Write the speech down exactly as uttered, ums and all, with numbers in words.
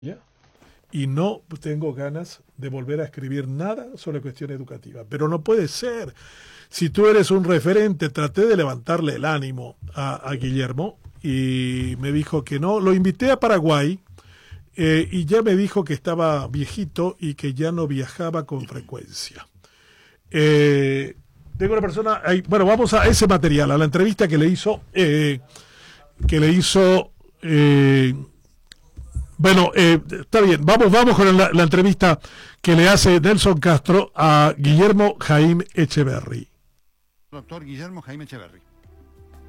¿Ya? Y no tengo ganas de volver a escribir nada sobre cuestión educativa. Pero no puede ser. Si tú eres un referente, traté de levantarle el ánimo a, a Guillermo y me dijo que no. Lo invité a Paraguay eh, y ya me dijo que estaba viejito y que ya no viajaba con frecuencia. Eh, tengo una persona, ahí, bueno, vamos a ese material, a la entrevista que le hizo, eh, que le hizo... Eh, Bueno, eh, está bien, vamos, vamos con la, la entrevista que le hace Nelson Castro a Guillermo Jaime Echeverri. Doctor Guillermo Jaime Echeverri.